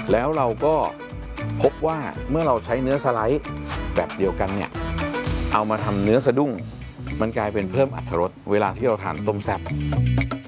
แล้วเราก็พบว่าเมื่อเราใช้เนื้อสไลด์แบบเดียวกันเนี่ยเอามาทำเนื้อสะดุ้งมันกลายเป็นเพิ่มอรรถรสเวลาที่เราทานต้มแซ่บ